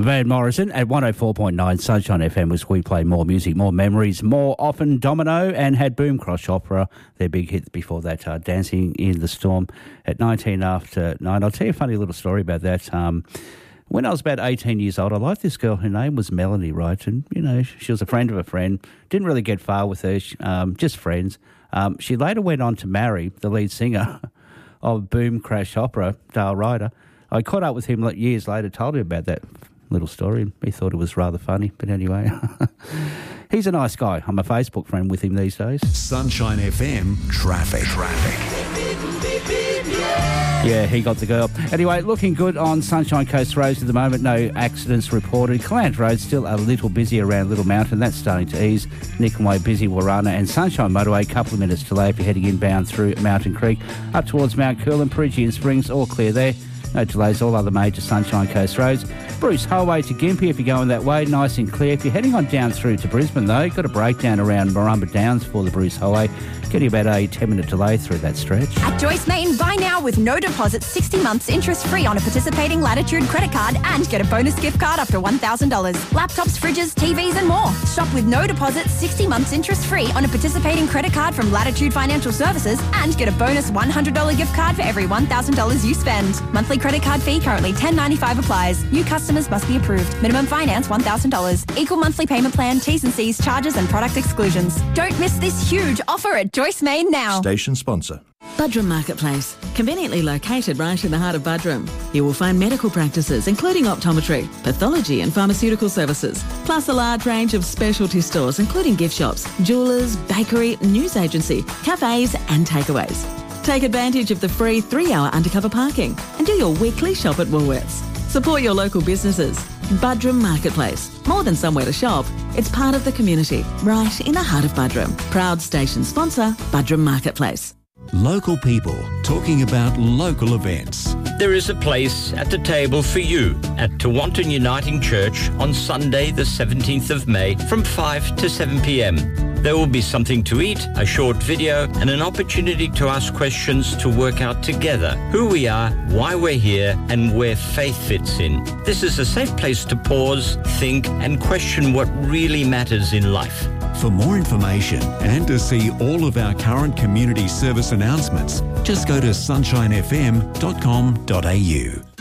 Van Morrison at 104.9 Sunshine FM was We Play More Music, More Memories, More Often Domino, and had Boom Crush Opera, their big hit before that, Dancing in the Storm at 19 after 9. I'll tell you a funny little story about that. When I was about 18 years old, I liked this girl. Her name was Melanie, right? And, you know, she was a friend of a friend. Didn't really get far with her, just friends. She later went on to marry the lead singer of Boom Crash Opera, Dale Ryder. I caught up with him years later, told him about that little story, and he thought it was rather funny. But anyway, he's a nice guy. I'm a Facebook friend with him these days. Sunshine FM Traffic. Yeah, he got the girl. Anyway, looking good on Sunshine Coast roads at the moment. No accidents reported. Calant Road still a little busy around Little Mountain. That's starting to ease. Nickelway busy, Warana and Sunshine Motorway. Couple of minutes delay if you're heading inbound through Mountain Creek. Up towards Mount Curlin, Peregian Springs, all clear there. No delays, all other major Sunshine Coast roads. Bruce Highway to Gympie if you're going that way, nice and clear. If you're heading on down through to Brisbane, though, got a breakdown around Marumba Downs for the Bruce Highway. Getting about a 10-minute delay through that stretch. At Joyce Main, buy now with no deposit, 60 months interest-free on a participating Latitude credit card and get a bonus gift card up to $1,000. Laptops, fridges, TVs and more. Shop with no deposit, 60 months interest-free on a participating credit card from Latitude Financial Services and get a bonus $100 gift card for every $1,000 you spend. Monthly credit card fee currently $10.95 applies. New customers must be approved. Minimum finance $1,000. Equal monthly payment plan, T's and C's, charges and product exclusions. Don't miss this huge offer at Joyce Main now. Station sponsor. Buderim Marketplace, conveniently located right in the heart of Buderim. You will find medical practices including optometry, pathology and pharmaceutical services, plus a large range of specialty stores including gift shops, jewellers, bakery, news agency, cafes and takeaways. Take advantage of the free 3-hour undercover parking and do your weekly shop at Woolworths. Support your local businesses. Buderim Marketplace. More than somewhere to shop, it's part of the community, right in the heart of Buderim. Proud station sponsor, Buderim Marketplace. Local people talking about local events. There is a place at the table for you at Tewantin Uniting Church on Sunday the 17th of May from 5 to 7 p.m. There will be something to eat, a short video and an opportunity to ask questions to work out together who we are, why we're here and where faith fits in. This is a safe place to pause, think and question what really matters in life. For more information and to see all of our current community service announcements, just go to sunshinefm.com.au.